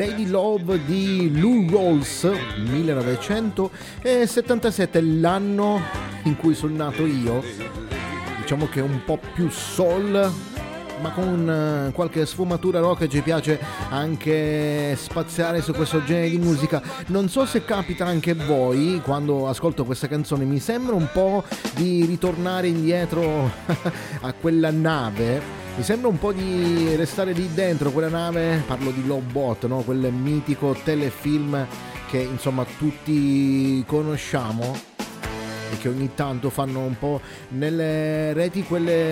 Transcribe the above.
Lady Love di Lou Rawls, 1977, l'anno in cui sono nato io. Diciamo che è un po' più soul, ma con qualche sfumatura rock. Ci piace anche spaziare su questo genere di musica. Non so se capita anche a voi, quando ascolto questa canzone mi sembra un po' di ritornare indietro a quella nave. Mi sembra un po' di restare lì dentro quella nave. Parlo di Lobot, no? Quel mitico telefilm che insomma tutti conosciamo e che ogni tanto fanno un po' nelle reti quelle